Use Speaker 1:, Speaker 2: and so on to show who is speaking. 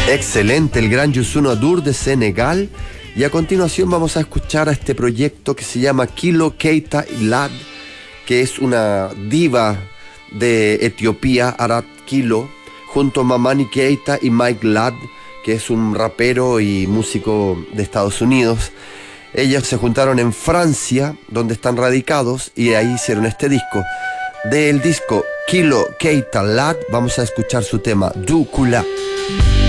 Speaker 1: Excelente, el gran Youssou N'Dour de Senegal. Y a continuación vamos a escuchar a este proyecto que se llama Kilo Keita Lad, que es una diva de Etiopía, Arat Kilo, junto a Mamani Keita y Mike Ladd, que es un rapero y músico de Estados Unidos. Ellos se juntaron en Francia, donde están radicados, y ahí hicieron este disco. Del disco Kilo Keita Lad vamos a escuchar su tema Du Kula.